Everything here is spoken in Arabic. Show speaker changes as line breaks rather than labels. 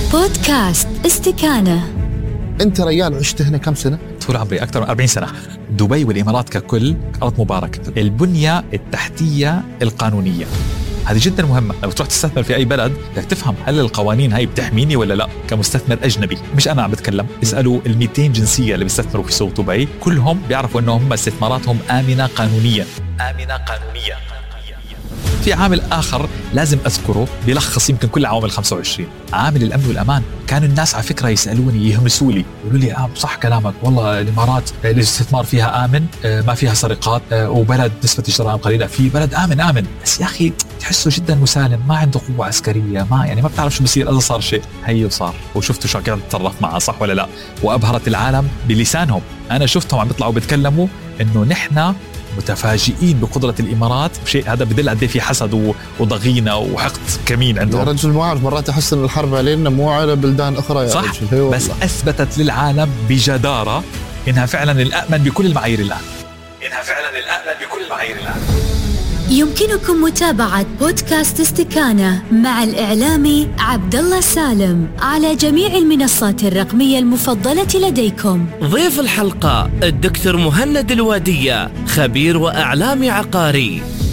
بودكاست استكانة.
أنت ريال عشت هنا كم سنة؟
طول عمري أكثر من 40 سنة. دبي والإمارات ككل أرض مباركة. البنية التحتية القانونية هذه جدا مهمة. لو تروح تستثمر في أي بلد بدك تفهم هل القوانين هاي بتحميني ولا لا كمستثمر أجنبي. مش أنا عم بتكلم، اسألوا 200 جنسية اللي بيستثمروا في سوق دبي، كلهم بيعرفوا أنهم هم استثماراتهم آمنة قانونيا. في عامل آخر لازم أذكره بيلخص يمكن كل عوامل 25، عامل الأمن والأمان. كانوا الناس على فكرة يسألوني يهمسوا لي يقولوا لي صح كلامك والله الإمارات الاستثمار فيها آمن، ما فيها سرقات، وبلد نسبة الجرائم قليلة، في بلد آمن. بس يا أخي تحسه جدا مسالم، ما عنده قوة عسكرية، ما بتعرف شو بصير إذا صار شيء. هي وصار وشفتوا شو كانت تتصرف معه، صح ولا لا؟ وأبهرت العالم بلسانهم. أنا شفتهم عم بيطلعوا بيتكلموا إنه نحن متفاجئين بقدرة الإمارات. شيء هذا بدل قد ايه في حسد وضغينة وحقد كمين عندهم.
يا رجل ما أعرف، مرات أحس إن الحرب علينا مو على بلدان أخرى يا
صح
رجل.
بس أثبتت للعالم بجدارة إنها فعلا الأأمن بكل المعايير الآن.
يمكنكم متابعة بودكاست استكانة مع الإعلامي عبد الله سالم على جميع المنصات الرقمية المفضلة لديكم.
ضيف الحلقة الدكتور مهند الوادية، خبير وإعلامي عقاري.